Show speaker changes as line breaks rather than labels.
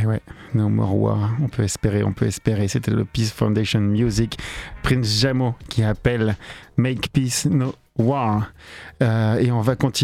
ouais, No More War, on peut espérer. C'était le Peace Foundation Music, Prince Jamo qui appelle Make Peace No War. Et on va continuer.